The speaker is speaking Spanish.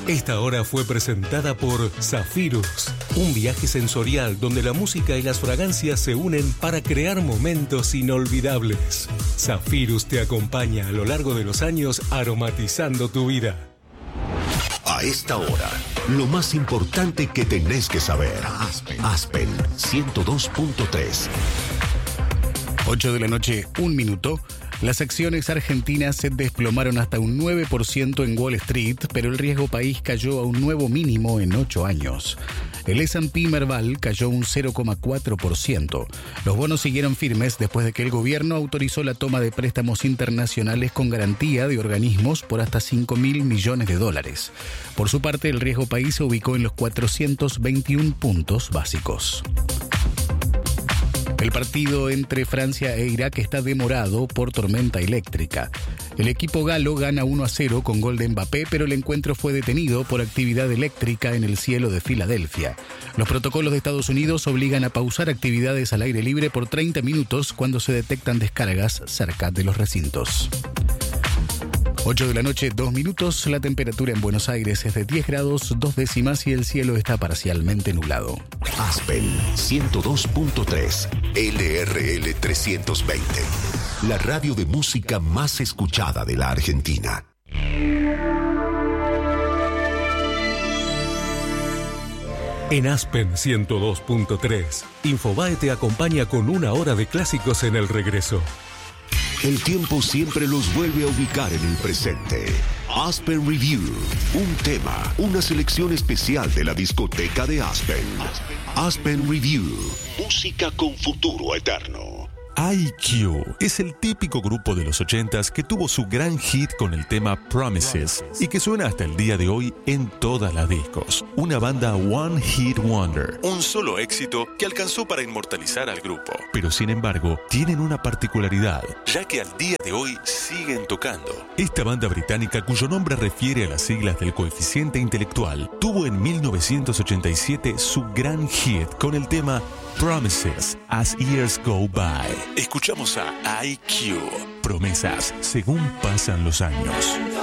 Esta hora fue presentada por Zafirus, un viaje sensorial donde la música y las fragancias se unen para crear momentos inolvidables. Zafirus te acompaña a lo largo de los años aromatizando tu vida. A esta hora, lo más importante que tenés que saber. Aspen 102.3. 8 de la noche, 1 minuto. Las acciones argentinas se desplomaron hasta un 9% en Wall Street, pero el riesgo país cayó a un nuevo mínimo en 8 años. El S&P Merval cayó un 0,4%. Los bonos siguieron firmes después de que el gobierno autorizó la toma de préstamos internacionales con garantía de organismos por hasta $5.000 millones. Por su parte, el riesgo país se ubicó en los 421 puntos básicos. El partido entre Francia e Irak está demorado por tormenta eléctrica. El equipo galo gana 1-0 con gol de Mbappé, pero el encuentro fue detenido por actividad eléctrica en el cielo de Filadelfia. Los protocolos de Estados Unidos obligan a pausar actividades al aire libre por 30 minutos cuando se detectan descargas cerca de los recintos. 8 de la noche, 2 minutos. La temperatura en Buenos Aires es de 10 grados, 2 décimas y el cielo está parcialmente nublado. Aspen 102.3, LRL 320. La radio de música más escuchada de la Argentina. En Aspen 102.3, Infobae te acompaña con 1 hora de clásicos en el regreso. El tiempo siempre los vuelve a ubicar en el presente. Aspen Review, un tema, una selección especial de la discoteca de Aspen. Aspen Review, música con futuro eterno. IQ es el típico grupo de los 80s que tuvo su gran hit con el tema Promises y que suena hasta el día de hoy en todas las discos. Una banda One Hit Wonder, un solo éxito que alcanzó para inmortalizar al grupo. Pero sin embargo, tienen una particularidad, ya que al día de hoy siguen tocando. Esta banda británica, cuyo nombre refiere a las siglas del coeficiente intelectual, tuvo en 1987 su gran hit con el tema Promises as Years Go By. Escuchamos a IQ, promesas según pasan los años.